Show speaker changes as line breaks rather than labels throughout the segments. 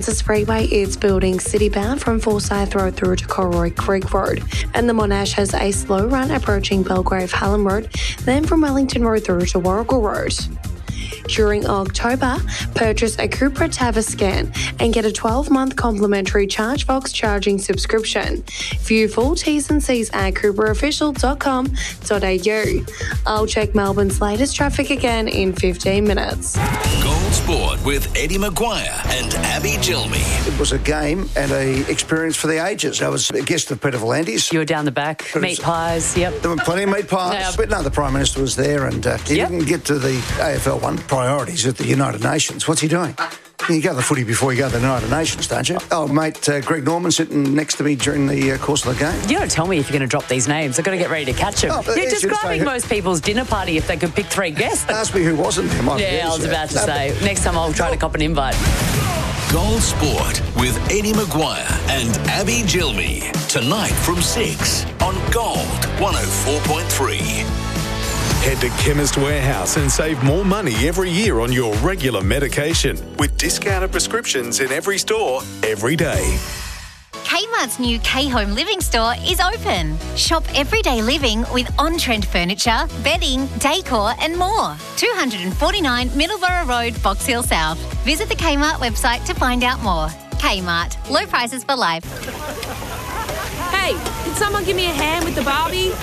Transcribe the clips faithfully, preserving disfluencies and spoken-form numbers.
Francis Freeway is building citybound from Forsyth Road through to Corroy Creek Road, and the Monash has a slow run approaching Belgrave Hallam Road, then from Wellington Road through to Warrigal Road. During October, purchase a Cupra Tavascan and get a twelve-month complimentary ChargeBox charging subscription. View full T's and C's at cupra official dot com dot a u. I'll check Melbourne's latest traffic again in fifteen minutes.
Gold Sport with Eddie Maguire and Abby Gilmy.
It was a game and a experience for the ages. I was a guest of Peter Volandis.
You were down the back,
But
meat
it's-
pies, yep.
There were plenty of meat pies.
Yeah.
But no, the Prime Minister was there and uh, he
Yep.
didn't get to the A F L one, priorities at the United Nations. What's he doing? You go to the footy before you go to the United Nations, don't you? Oh, mate, uh, Greg Norman sitting next to me during the uh, course of the game.
You don't tell me if you're going to drop these names. I've got to get ready to catch them.
Oh, but
You're
it's just
describing
saying-
most people's dinner party if they could pick three guests.
Ask me who wasn't there. Might
Yeah, I was about to
No,
say. Next time I'll try to cop an invite.
Gold Sport with Eddie Maguire and Abby Gilmy. Tonight from six on Gold one oh four point three.
Head to Chemist Warehouse and save more money every year on your regular medication with discounted prescriptions in every store every day.
Kmart's new K-Home Living store is open. Shop everyday living with on-trend furniture, bedding, decor and more. two forty-nine Middleborough Road, Box Hill South. Visit the Kmart website to find out more. Kmart. Low prices for life.
Hey, can someone give me a hand with the Barbie?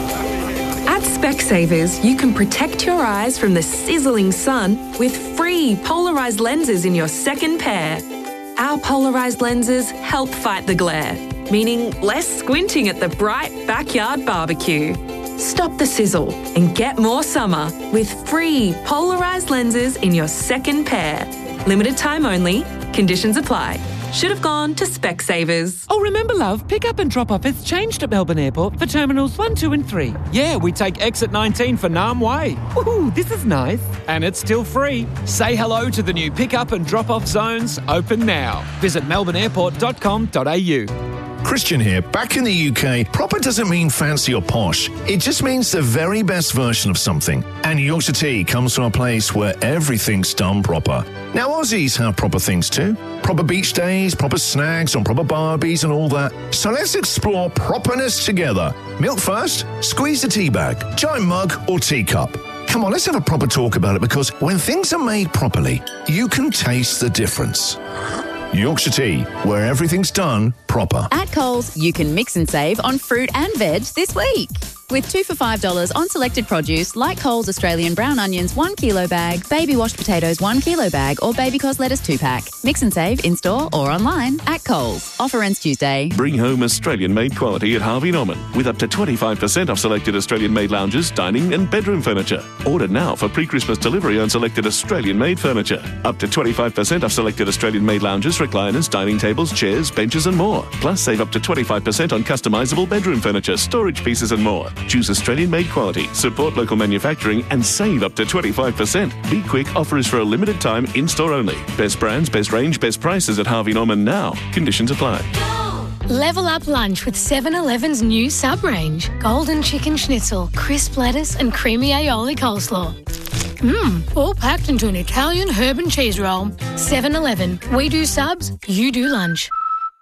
At Specsavers, you can protect your eyes from the sizzling sun with free polarised lenses in your second pair. Our polarised lenses help fight the glare, meaning less squinting at the bright backyard barbecue. Stop the sizzle and get more summer with free polarised lenses in your second pair. Limited time only. Conditions apply. Should have gone to Specsavers.
Oh, remember, love, pick up and drop off has changed at Melbourne Airport for Terminals one, two and three. Yeah, we take exit nineteen for Nam Way. Ooh, this is nice. And it's still free. Say hello to the new pick up and drop off zones, open now. Visit melbourne airport dot com dot a u.
Christian here. Back in the U K, proper doesn't mean fancy or posh. It just means the very best version of something. And Yorkshire Tea comes from a place where everything's done proper. Now, Aussies have proper things too. Proper beach days, proper snags on proper barbies and all that. So let's explore properness together. Milk first, squeeze the tea bag, giant mug or teacup. Come on, let's have a proper talk about it, because when things are made properly, you can taste the difference. Yorkshire Tea, where everything's done proper.
At Coles, you can mix and save on fruit and veg this week. With two for five dollars on selected produce like Coles Australian brown onions one kilo bag, baby washed potatoes one kilo bag or baby cos lettuce two pack. Mix and save in-store or online at Coles. Offer ends Tuesday.
Bring home Australian-made quality at Harvey Norman with up to twenty-five percent off selected Australian-made lounges, dining and bedroom furniture. Order now for pre-Christmas delivery on selected Australian-made furniture. Up to twenty-five percent off selected Australian-made lounges, recliners, dining tables, chairs, benches and more. Plus save up to twenty-five percent on customisable bedroom furniture, storage pieces and more. Choose Australian-made quality, support local manufacturing and save up to twenty-five percent. Be quick, offer is for a limited time, in-store only. Best brands, best range, best prices at Harvey Norman now. Conditions apply.
Level up lunch with seven eleven's new sub-range. Golden chicken schnitzel, crisp lettuce and creamy aioli coleslaw. Mmm, all packed into an Italian herb and cheese roll. seven eleven. We do subs, you do lunch.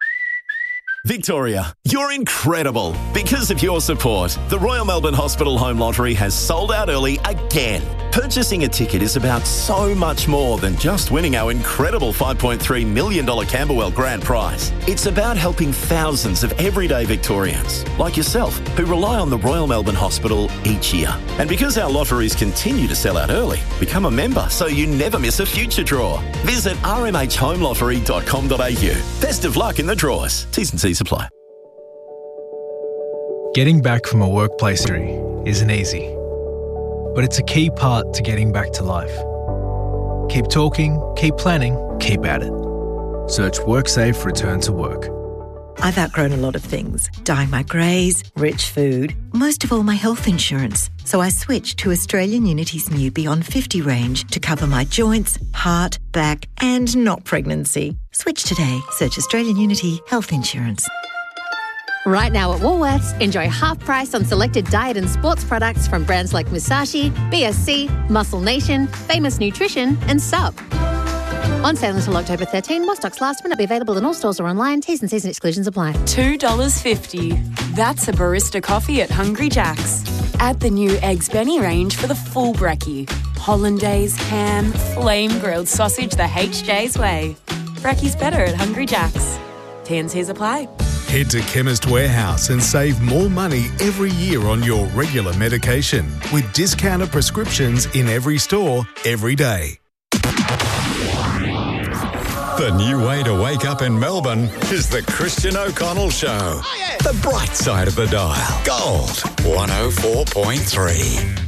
Victoria, you're incredible. Because of your support, the Royal Melbourne Hospital Home Lottery has sold out early again. Purchasing a ticket is about so much more than just winning our incredible five point three million dollars Camberwell Grand Prize. It's about helping thousands of everyday Victorians, like yourself, who rely on the Royal Melbourne Hospital each year. And because our lotteries continue to sell out early, become a member so you never miss a future draw. Visit r m h home lottery dot com dot a u. Best of luck in the draws. T's and C's apply.
Getting back from a workplace injury isn't easy, but it's a key part to getting back to life. Keep talking, keep planning, keep at it. Search WorkSafe Return to Work.
I've outgrown a lot of things. Dyeing my greys, rich food, most of all my health insurance. So I switched to Australian Unity's new Beyond fifty range to cover my joints, heart, back and not pregnancy. Switch today. Search Australian Unity Health Insurance.
Right now at Woolworths, enjoy half price on selected diet and sports products from brands like Musashi, B S C, Muscle Nation, Famous Nutrition and Sup. On sale until October thirteenth. More stocks last minute. Be available in all stores or online. T's and C's and exclusions apply.
two dollars fifty. That's a barista coffee at Hungry Jack's. Add the new Eggs Benny range for the full brekkie. Hollandaise, ham, flame grilled sausage the H J's way. Brekkie's better at Hungry Jack's. T and C's apply.
Head to Chemist Warehouse and save more money every year on your regular medication with discounted prescriptions in every store, every day.
The new way to wake up in Melbourne is the Christian O'Connell Show. Oh, yeah. The bright side of the dial. Gold one oh four point three.